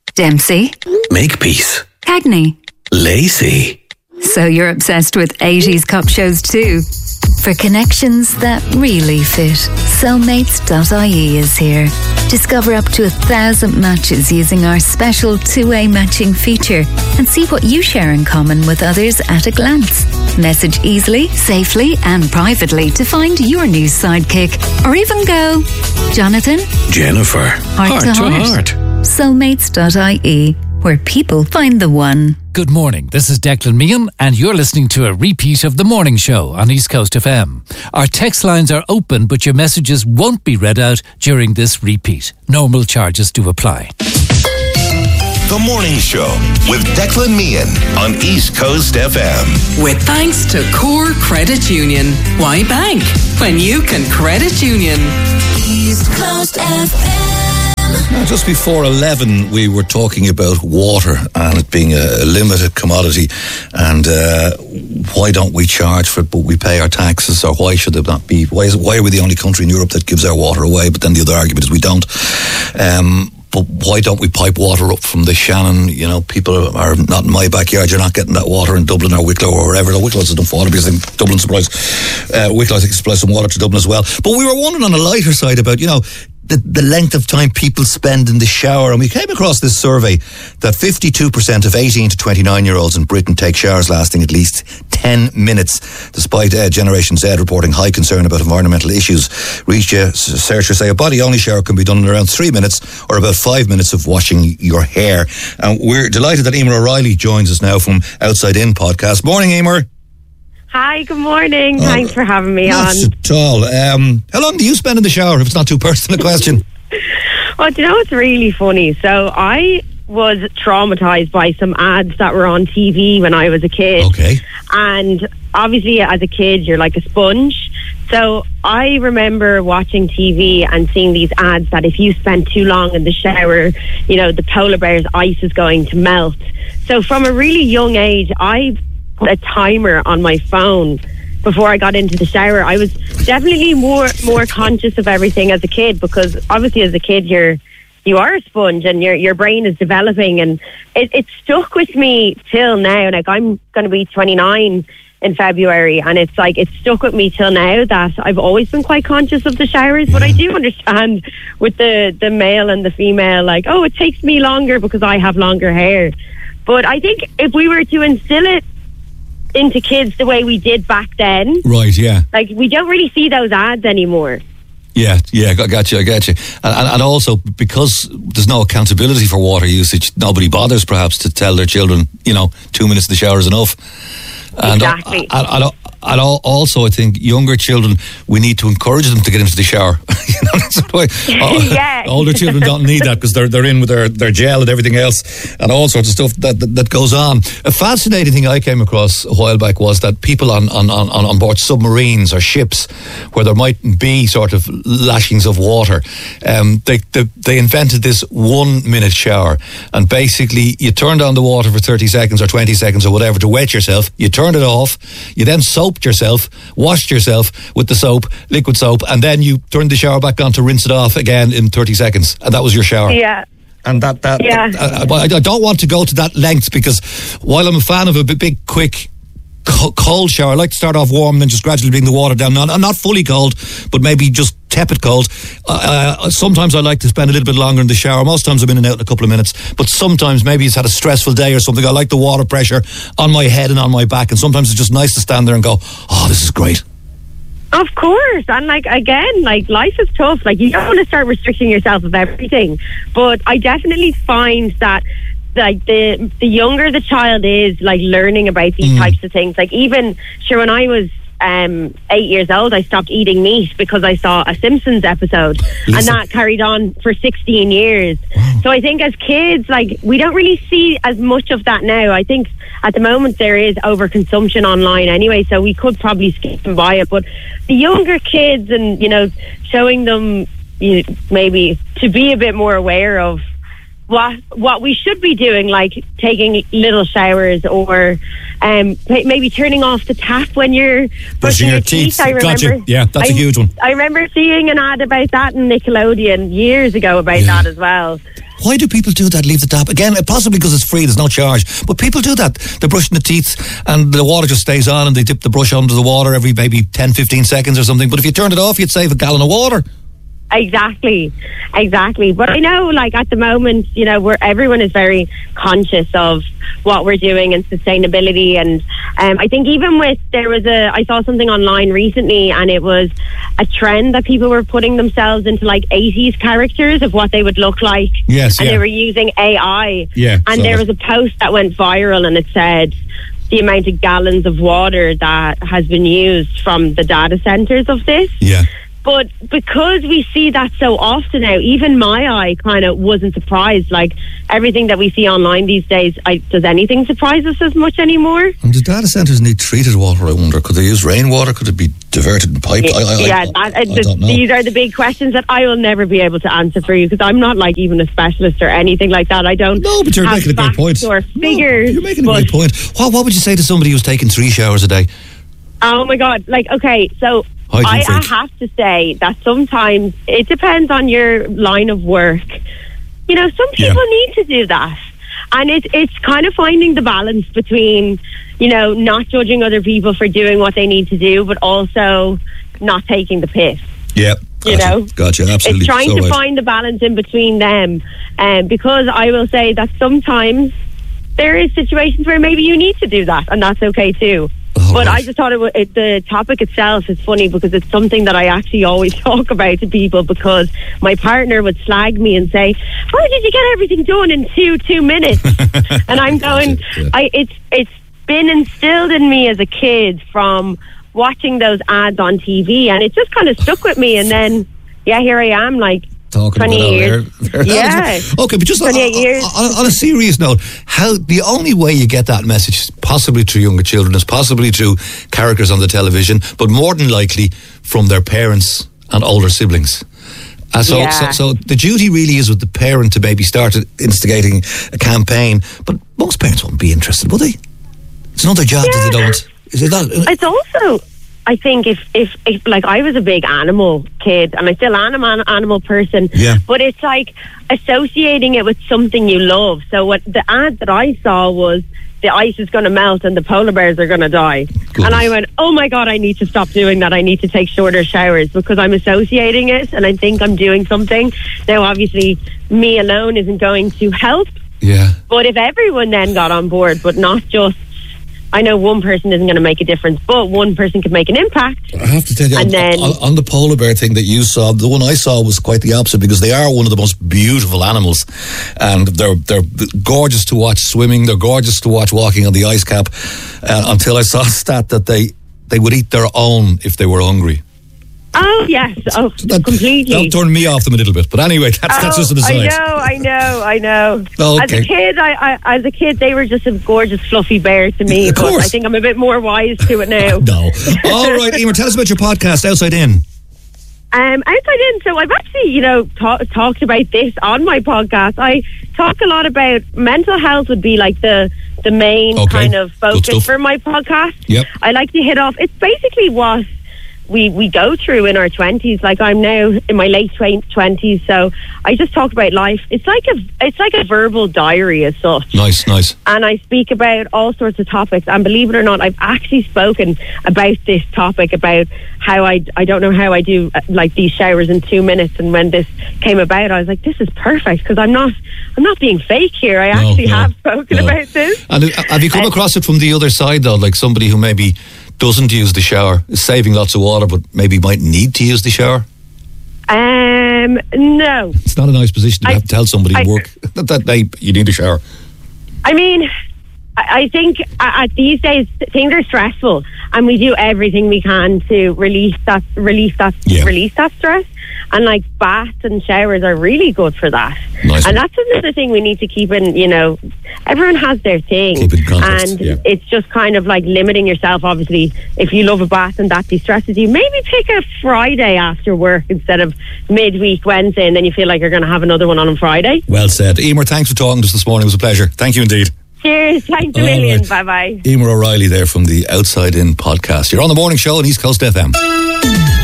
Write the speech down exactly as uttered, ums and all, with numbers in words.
Dempsey. Makepeace. Cagney. Lacey. So you're obsessed with eighties cop shows too? For connections that really fit, soulmates dot I E is here. Discover up to a thousand matches using our special two-way matching feature and see what you share in common with others at a glance. Message easily, safely and privately to find your new sidekick. Or even go, Jonathan, Jennifer, heart, heart to to heart. heart. soulmates dot I E, where people find the one. Good morning, this is Declan Meehan and you're listening to a repeat of The Morning Show on East Coast F M. Our text lines are open but your messages won't be read out during this repeat. Normal charges do apply. The Morning Show with Declan Meehan on East Coast F M. With thanks to Core Credit Union. Why bank when you can credit union? East Coast F M. Now, just before eleven, we were talking about water and it being a limited commodity, and uh, why don't we charge for it, but we pay our taxes, or why should it not be? Why, is it, why are we the only country in Europe that gives our water away? But then the other argument is we don't. Um, but why don't we pipe water up from the Shannon? You know, people are not in my backyard. You're not getting that water in Dublin or Wicklow or wherever. The Wicklow is enough water because I think Dublin supplies, uh, Wicklow I think supplies some water to Dublin as well. But we were wondering on the lighter side about, you know, The, the length of time people spend in the shower. And we came across this survey that fifty-two percent of eighteen to twenty-nine year olds in Britain take showers lasting at least ten minutes, despite uh, Generation Z reporting high concern about environmental issues. Researchers say a body only shower can be done in around three minutes or about five minutes of washing your hair. And we're delighted that Emer O'Reilly joins us now from Outside In podcast. Morning, Emer. Hi, good morning. Oh, Thanks for having me not on. Not at all. Um, how long do you spend in the shower, if it's not too personal a question? Well, do you know what's really funny? So I was traumatised by some ads that were on T V when I was a kid. Okay. And obviously as a kid, you're like a sponge. So I remember watching T V and seeing these ads that if you spend too long in the shower, you know, the polar bear's ice is going to melt. So from a really young age, I a timer on my phone before I got into the shower. I was definitely more more conscious of everything as a kid, because obviously as a kid you're you are a sponge and your your brain is developing, and it, it stuck with me till now. Like, I'm going to be twenty-nine in February, and it's like it's stuck with me till now that I've always been quite conscious of the showers. But I do understand with the the male and the female, like, oh, it takes me longer because I have longer hair. But I think if we were to instill it into kids the way we did back then, right, yeah, like, we don't really see those ads anymore. Yeah, yeah, I got you, I got you. And, and, and also, because there's no accountability for water usage, nobody bothers perhaps to tell their children, you know, two minutes in the shower is enough. And, exactly. And, and, and also, I think younger children, we need to encourage them to get into the shower. You know, that's the way. Yeah. Older children don't need that because they're they're in with their, their gel and everything else and all sorts of stuff that, that that goes on. A fascinating thing I came across a while back was that people on on, on, on board submarines or ships where there mightn't be sort of lashings of water, um, they, they they invented this one minute shower, and basically you turned on the water for thirty seconds or twenty seconds or whatever to wet yourself. You turned it off. You then soaped yourself, washed yourself with the soap, liquid soap, and then you turned the shower back on to rinse it off again in thirty seconds, and that was your shower. Yeah. And that, that, yeah. that uh, I, I don't want to go to that length, because while I'm a fan of a big, quick, cold shower, I like to start off warm and then just gradually bring the water down. Not, not fully cold, but maybe just tepid cold. Uh, sometimes I like to spend a little bit longer in the shower. Most times I'm in and out in a couple of minutes, but sometimes maybe it's had a stressful day or something. I like the water pressure on my head and on my back, and sometimes it's just nice to stand there and go, oh, this is great. Of course. And like, again, like, life is tough. Like, you don't want to start restricting yourself of everything, but I definitely find that, like, the the younger the child is, like, learning about these mm. types of things. Like, even sure, when I was um eight years old, I stopped eating meat because I saw a Simpsons episode. Listen. And that carried on for sixteen years. Wow. So I think as kids, like, we don't really see as much of that now. I think at the moment there is overconsumption online anyway, so we could probably skip and buy it. But the younger kids, and, you know, showing them, you know, maybe to be a bit more aware of what what we should be doing, like taking little showers, or um, maybe turning off the tap when you're brushing, brushing your, your teeth. teeth. I remember, gotcha. Yeah, that's I, a huge one. I remember seeing an ad about that in Nickelodeon years ago about yeah. that as well. Why do people do that? Leave the tap again? Possibly because it's free. There's no charge. But people do that. They're brushing the teeth, and the water just stays on, and they dip the brush under the water every maybe ten, fifteen seconds or something. But if you turned it off, you'd save a gallon of water. Exactly, exactly. But I know, like, at the moment, you know, we're everyone is very conscious of what we're doing and sustainability. And um, I think even with, there was a, I saw something online recently, and it was a trend that people were putting themselves into like eighties characters of what they would look like. Yes, and yeah. they were using A I. Yeah. And there was a post that went viral, and it said the amount of gallons of water that has been used from the data centers of this. Yeah. But because we see that so often now, even my eye kind of wasn't surprised. Like, everything that we see online these days, I, does anything surprise us as much anymore? And do data centres need treated water, I wonder? Could they use rainwater? Could it be diverted and piped? Yeah, I, I, yeah I, that, I, I the, don't know. These are the big questions that I will never be able to answer for you, because I'm not like even a specialist or anything like that. I don't No, but you're have making a great facts point. or figures. No, you're making a but- great point. What, what would you say to somebody who's taking three showers a day? Oh my God. Like, okay, so Hygiene I, I freak. have to say that sometimes it depends on your line of work. You know, some Yeah. people need to do that. And it, it's kind of finding the balance between, you know, not judging other people for doing what they need to do, but also not taking the piss. Yeah. You Gotcha. know? Gotcha, absolutely. It's trying So to right. find the balance in between them. Um, because I will say that sometimes there is situations where maybe you need to do that, and that's okay too. Oh, but right. I just thought it, wa- it, the topic itself is funny because it's something that I actually always talk about to people, because my partner would slag me and say, "How did you get everything done in two two minutes?" And I'm going, Yeah. I it's it's been instilled in me as a kid from watching those ads on T V, and it just kind of stuck with me. And then, yeah, here I am, like Talking twenty about years. There. Yeah. Okay, but just on, twenty-eight years. on, on a serious note, how the only way you get that message is possibly through younger children, is possibly through characters on the television, but more than likely from their parents and older siblings. Uh, so, Yeah. so, so the duty really is with the parent to maybe start instigating a campaign, but most parents won't be interested, would they? It's not their job Yeah. that they don't. Is it not? It's also, I think, if, if, if like I was a big animal kid, and I still am an animal person, Yeah. but it's like associating it with something you love. So what the ad that I saw was the ice is going to melt and the polar bears are going to die. Goodness. And I went, oh my God, I need to stop doing that. I need to take shorter showers because I'm associating it and I think I'm doing something. Now, obviously, me alone isn't going to help. Yeah. But if everyone then got on board, but not just, I know one person isn't going to make a difference, but one person could make an impact. I have to tell you, And on, then- on, on the polar bear thing that you saw, the one I saw was quite the opposite, because they are one of the most beautiful animals, and they're they're gorgeous to watch swimming. They're gorgeous to watch walking on the ice cap. Uh, until I saw a stat that they they would eat their own if they were hungry. Oh, yes. Oh, That, completely. That turned me off them a little bit, but anyway, that's that's Oh, just an aside. I know, I know, I know. Oh, As okay. a kid, I, I, as a kid, they were just a gorgeous, fluffy bear to me. Of But course. I think I'm a bit more wise to it now. No. All right, Emer, tell us about your podcast, Outside In. Um, outside in, so I've actually, you know, ta- talked about this on my podcast. I talk a lot about mental health would be like the the main Okay. kind of Good focus stuff. for my podcast. Yep. I like to hit off. It's basically what we we go through in our twenties. Like I'm now in my late twenties, so I just talk about life. It's like a it's like a verbal diary as such. Nice, nice. And I speak about all sorts of topics. And believe it or not, I've actually spoken about this topic, about how I, I don't know how I do uh, like these showers in two minutes. And when this came about, I was like, this is perfect, because I'm not I'm not being fake here. I No, actually no, have spoken no. about this. And uh, have you come Uh, across it from the other side, though? Like somebody who maybe doesn't use the shower, is saving lots of water, but maybe might need to use the shower? Um, no. It's not a nice position to I- have to tell somebody I- at work that, that they, you need a shower. I mean, I I think at at these days things are stressful, and we do everything we can to release that, release that, Yeah. release that stress. And like baths and showers are really good for that. Nice And one. that's another thing we need to keep in. You know, everyone has their thing, Keep in context, and yeah. it's just kind of like limiting yourself. Obviously, if you love a bath and that de-stresses you, maybe pick a Friday after work instead of midweek Wednesday, and then you feel like you're going to have another one on on Friday. Well said. Emer, thanks for talking to us this morning. It was a pleasure. Thank you indeed. Cheers, thanks a All million. right. Bye bye. Emer O'Reilly there from the Outside In podcast. You're on the morning show on East Coast F M.